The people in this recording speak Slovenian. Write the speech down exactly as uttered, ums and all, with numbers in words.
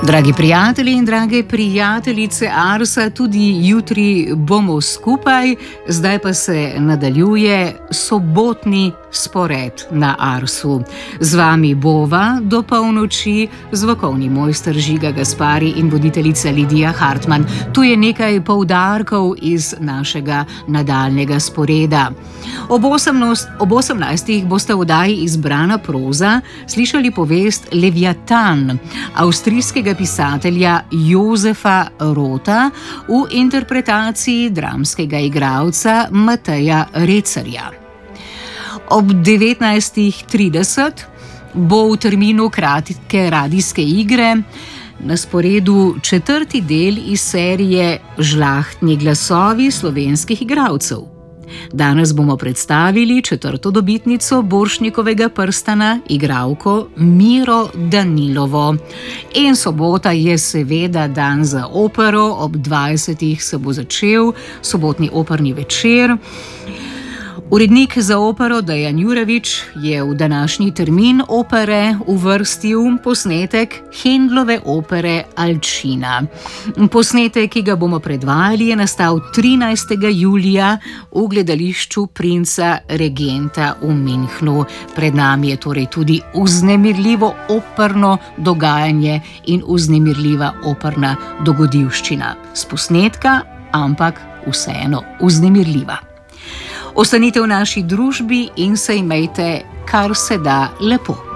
Dragi prijatelji in drage prijateljice Arsa, tudi jutri bomo skupaj, zdaj pa se nadaljuje sobotni spored na Arsu. Z vami bova do polnoči zvokovni mojster Žiga Gaspari in voditeljica Lidija Hartmann. Tu je nekaj poudarkov iz našega nadaljnega sporeda. Ob, ob osemnajstih boste v oddaji Izbrana proza slišali povest Leviatan avstrijskega pisatelja Josefa Rota v interpretaciji dramskega igralca Mateja Recerja. Ob devetnajstih trideset bo v terminu kratke radijske igre na sporedu četrti del iz serije Žlahtni glasovi slovenskih igralcev. Danes bomo predstavili četrto dobitnico Borštnikovega prstana, igralko Miro Danilovo. In sobota je seveda dan za opero, ob dvajsetih se bo začel sobotni operni večer. Urednik za opero Dejan Jurevič je v današnji termin opere uvrstil posnetek Händlove opere Alcina. Posnetek, ki ga bomo predvajali, je nastal trinajstega julija v gledališču Princa Regenta v Münchnu. Pred nami je torej tudi vznemirljivo operno dogajanje in vznemirljiva operna dogodivščina. S posnetka, ampak vseeno vznemirljiva. Ostanite v naši družbi in se imejte kar se da lepo.